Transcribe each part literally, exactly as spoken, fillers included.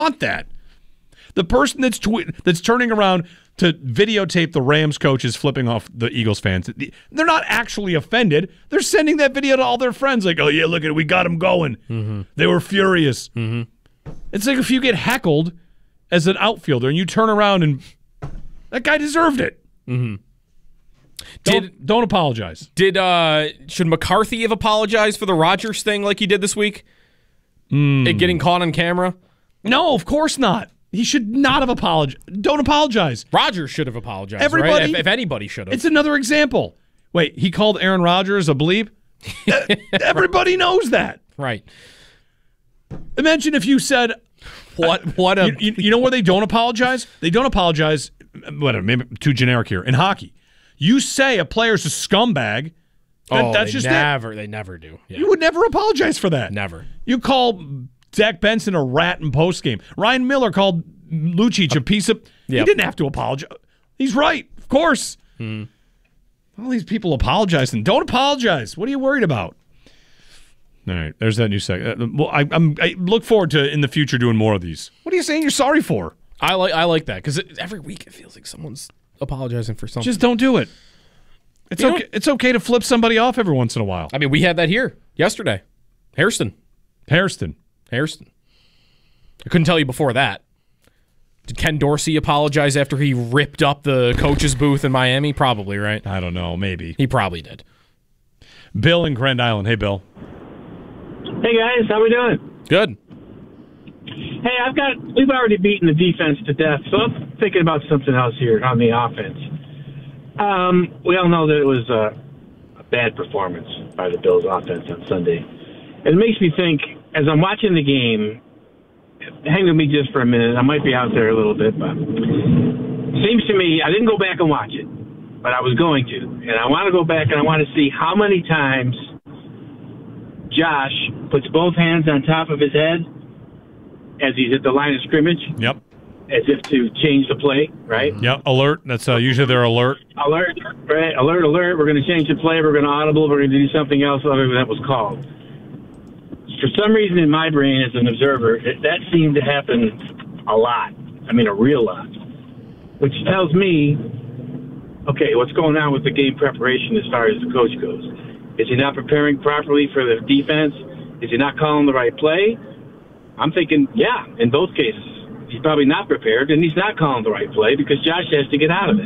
want that. The person that's tw- that's turning around to videotape the Rams coaches flipping off the Eagles fans, they're not actually offended. They're sending that video to all their friends like, oh, yeah, look at it. We got them going. Mm-hmm. They were furious. Mm-hmm. It's like if you get heckled as an outfielder and you turn around and that guy deserved it. Mm-hmm. Don't, did, don't apologize. Did uh, Should McCarthy have apologized for the Rodgers thing like he did this week? Mm. It getting caught on camera? No, of course not. He should not have apologized. Don't apologize. Rodgers should have apologized, Everybody, right? If, if anybody should have. It's another example. Wait, he called Aaron Rodgers a bleep? Everybody knows that. Right. Imagine if you said, What What a... You, you, you know where they don't apologize? They don't apologize, whatever, maybe too generic here, in hockey. You say a player's a scumbag, that, oh, that's they just never, it. They never do. Yeah. You would never apologize for that. Never. You call Zach Benson a rat in postgame. Ryan Miller called Lucic a piece of... Yep. He didn't have to apologize. He's right, of course. Hmm. All these people apologizing. Don't apologize. What are you worried about? All right, there's that new segment. Uh, well, I, I'm, I look forward to, in the future, doing more of these. What are you saying you're sorry for? I like I like that, because every week it feels like someone's apologizing for something. Just don't do it. It's you okay. It's okay to flip somebody off every once in a while. I mean, we had that here yesterday. Hairston. Hairston. Hairston. I couldn't tell you before that. Did Ken Dorsey apologize after he ripped up the coach's booth in Miami? Probably, right? I don't know. Maybe. He probably did. Bill in Grand Island. Hey, Bill. Hey, guys. How we doing? Good. Hey, I've got, we've already beaten the defense to death, so I'm thinking about something else here on the offense. Um, we all know that it was a, a bad performance by the Bills offense on Sunday. It makes me think, as I'm watching the game, hang with me just for a minute. I might be out there a little bit, but it seems to me, I didn't go back and watch it, but I was going to. And I want to go back and I want to see how many times Josh puts both hands on top of his head as he's at the line of scrimmage. Yep. As if to change the play, right? Yep, alert. That's uh, usually their alert. Alert, right? Alert, alert. We're going to change the play. We're going to audible. We're going to do something else other than that was called. For some reason in my brain as an observer, it, that seemed to happen a lot. I mean, a real lot. Which tells me, okay, what's going on with the game preparation as far as the coach goes? Is he not preparing properly for the defense? Is he not calling the right play? I'm thinking, yeah, in both cases. He's probably not prepared, and he's not calling the right play because Josh has to get out of it.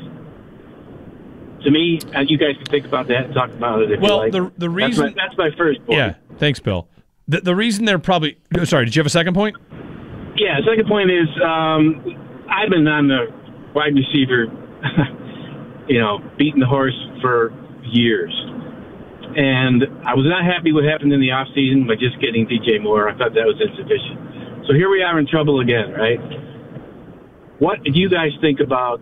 To me, uh, you guys can think about that and talk about it if well, you like. the the reason that's my, that's my first point. Yeah, thanks, Bill. The the reason they're probably sorry. Did you have a second point? Yeah, second point is um, I've been on the wide receiver, you know, beating the horse for years. And I was not happy what happened in the offseason by just getting D J Moore. I thought that was insufficient. So here we are in trouble again, right? What do you guys think about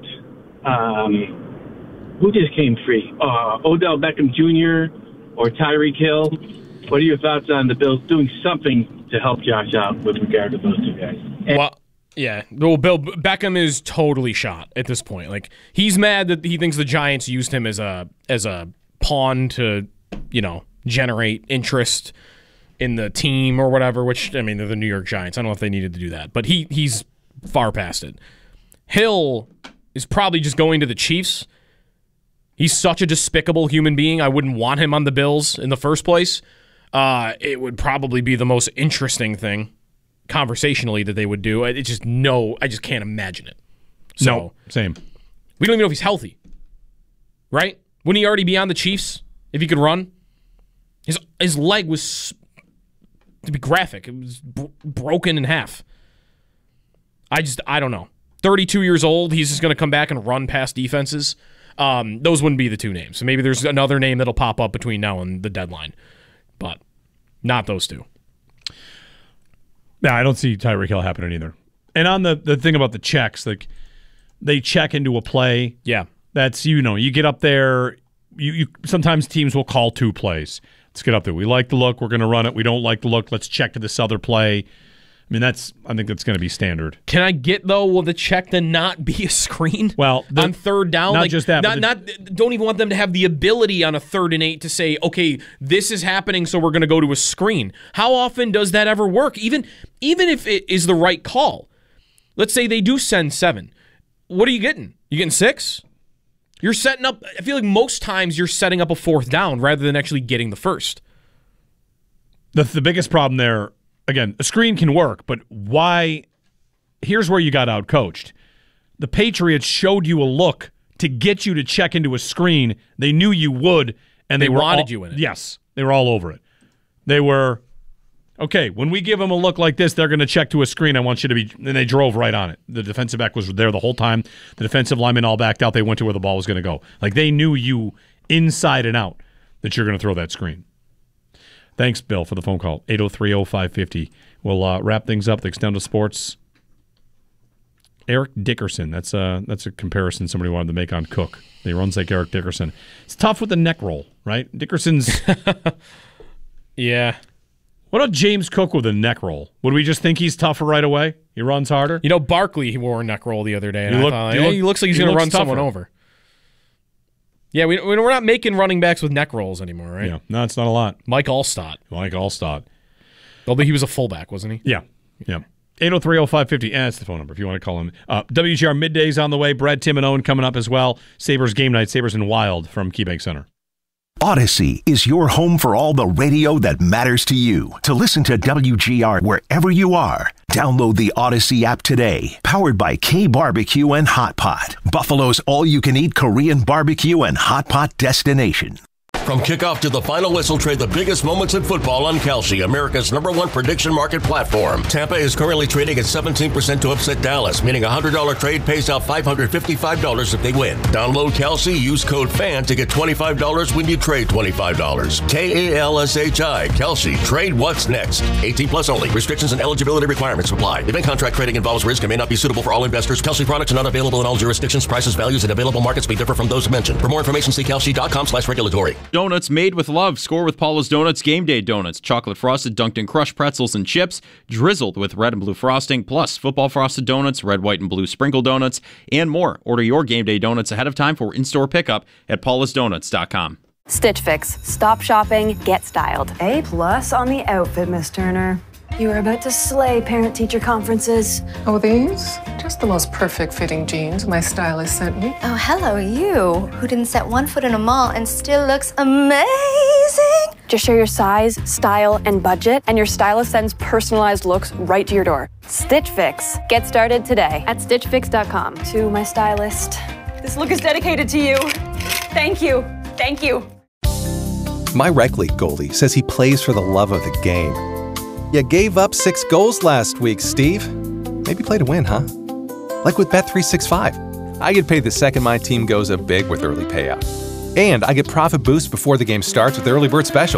um, who just came free? Uh, Odell Beckham Junior or Tyreek Hill? What are your thoughts on the Bills doing something to help Josh out with regard to those two guys? And- well, yeah. Well, Bill Beckham is totally shot at this point. Like, he's mad that he thinks the Giants used him as a as a pawn to, you know, generate interest in the team or whatever, which, I mean, they're the New York Giants. I don't know if they needed to do that, but he he's far past it. Hill is probably just going to the Chiefs. He's such a despicable human being. I wouldn't want him on the Bills in the first place. Uh, it would probably be the most interesting thing conversationally that they would do. It just no, I just can't imagine it. So no, same. We don't even know if he's healthy, right? Wouldn't he already be on the Chiefs if he could run? His his leg was, to be graphic, it was br- broken in half. I just, I don't know. thirty-two years old, he's just going to come back and run past defenses. Um, those wouldn't be the two names. So maybe there's another name that'll pop up between now and the deadline. But not those two. No, I don't see Tyreek Hill happening either. And on the, the thing about the checks, like they check into a play. Yeah. That's, you know, you get up there, you, you sometimes teams will call two plays. Let's get up there. We like the look, we're going to run it. We don't like the look, let's check to this other play. I mean, that's. I think that's going to be standard. Can I get, though, will the check to not be a screen? Well, the, on third down? Not like, just that. Not, the, not, don't even want them to have the ability on a third and eight to say, okay, this is happening, so we're going to go to a screen. How often does that ever work? Even, even if it is the right call. Let's say they do send seven. What are you getting? You getting six? You're setting up, I feel like most times you're setting up a fourth down rather than actually getting the first. The, the biggest problem there, again, a screen can work, but why? Here's where you got outcoached. The Patriots showed you a look to get you to check into a screen. They knew you would, and they, they were wanted all, you in it. Yes, they were all over it. They were, okay, when we give them a look like this, they're going to check to a screen. I want you to be, and they drove right on it. The defensive back was there the whole time. The defensive linemen all backed out. They went to where the ball was going to go. Like, they knew you inside and out that you're going to throw that screen. Thanks, Bill, for the phone call. eight oh three oh five five oh. We'll uh, wrap things up. The Extendo Sports. Eric Dickerson. That's a, that's a comparison somebody wanted to make on Cook. He runs like Eric Dickerson. It's tough with the neck roll, right? Dickerson's... yeah. What about James Cook with a neck roll? Would we just think he's tougher right away? He runs harder? You know, Barkley, he wore a neck roll the other day, and he, I look, thought, he, hey, look, he looks like he's he going to run tougher. someone over. Yeah, we, we're not making running backs with neck rolls anymore, right? Yeah, no, it's not a lot. Mike Allstott. Mike Allstott. Although he was a fullback, wasn't he? Yeah, yeah. eight oh three oh five five oh. Yeah, that's the phone number if you want to call him. Uh, W G R Middays on the way. Brad, Tim, and Owen coming up as well. Sabres game night. Sabres and Wild from KeyBank Center. Odyssey is your home for all the radio that matters to you. To listen to W G R wherever you are, download the Odyssey app today. Powered by K Barbecue and Hot Pot, Buffalo's all-you-can-eat Korean barbecue and hot pot destination. From kickoff to the final whistle, trade the biggest moments in football on Kalshi, America's number one prediction market platform. Tampa is currently trading at seventeen percent to upset Dallas, meaning a one hundred dollars trade pays out five hundred fifty-five dollars if they win. Download Kalshi, use code FAN to get twenty-five dollars when you trade twenty-five dollars. K A L S H I, Kalshi. Trade what's next. eighteen plus only. Restrictions and eligibility requirements apply. Event contract trading involves risk and may not be suitable for all investors. Kalshi products are not available in all jurisdictions. Prices, values, and available markets may differ from those mentioned. For more information, see kalshi.com slash regulatory. Donuts made with love. Score with Paula's Donuts Game Day Donuts. Chocolate frosted, dunked in crushed pretzels and chips, drizzled with red and blue frosting, plus football frosted donuts, red, white, and blue sprinkle donuts, and more. Order your Game Day Donuts ahead of time for in-store pickup at paulas donuts dot com. Stitch Fix. Stop shopping, get styled. A plus on the outfit, Miss Turner. You were about to slay parent-teacher conferences. Oh, these? Just the most perfect fitting jeans my stylist sent me. Oh, hello, you, who didn't set one foot in a mall and still looks amazing. Just share your size, style, and budget, and your stylist sends personalized looks right to your door. Stitch Fix. Get started today at stitch fix dot com. To my stylist, this look is dedicated to you. Thank you. Thank you. My rec league goalie says he plays for the love of the game. You gave up six goals last week, Steve. Maybe play to win, huh? Like with Bet three sixty-five. I get paid the second my team goes up big with early payout. And I get profit boost before the game starts with Early Bird Special.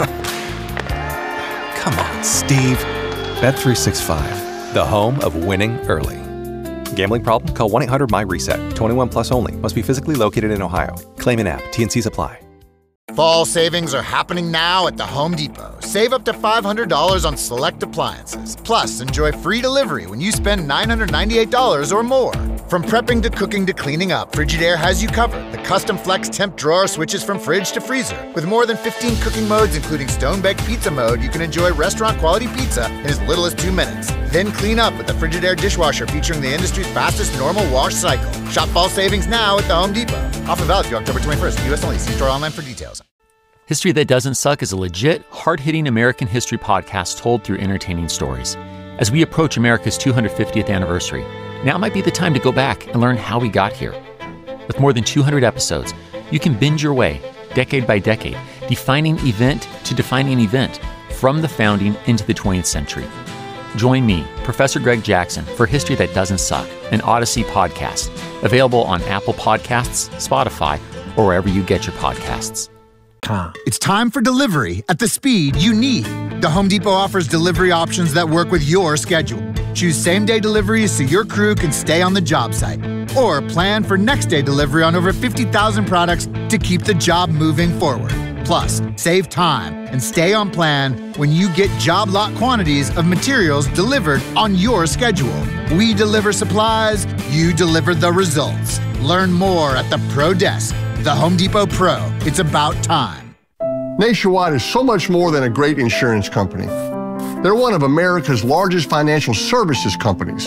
Come on, Steve. Bet three sixty-five, the home of winning early. Gambling problem? Call one eight hundred my reset. twenty-one plus only. Must be physically located in Ohio. Claim in app. T N Cs apply. Fall savings are happening now at the Home Depot. Save up to five hundred dollars on select appliances. Plus, enjoy free delivery when you spend nine hundred ninety-eight dollars or more. From prepping to cooking to cleaning up, Frigidaire has you covered. The custom flex temp drawer switches from fridge to freezer. With more than fifteen cooking modes, including stone-baked pizza mode, you can enjoy restaurant-quality pizza in as little as two minutes. Then clean up with the Frigidaire dishwasher featuring the industry's fastest normal wash cycle. Shop fall savings now at the Home Depot. Offer valid through October twenty-first. U S only. See store online for details. History That Doesn't Suck is a legit, hard-hitting American history podcast told through entertaining stories. As we approach America's two hundred fiftieth anniversary, now might be the time to go back and learn how we got here. With more than two hundred episodes, you can binge your way, decade by decade, defining event to defining event, from the founding into the twentieth century. Join me, Professor Greg Jackson, for History That Doesn't Suck, an Odyssey podcast, available on Apple Podcasts, Spotify, or wherever you get your podcasts. It's time for delivery at the speed you need. The Home Depot offers delivery options that work with your schedule. Choose same-day deliveries so your crew can stay on the job site. Or plan for next-day delivery on over fifty thousand products to keep the job moving forward. Plus, save time and stay on plan when you get job lot quantities of materials delivered on your schedule. We deliver supplies, you deliver the results. Learn more at the Pro Desk. The Home Depot Pro. It's about time. Nationwide is so much more than a great insurance company. They're one of America's largest financial services companies,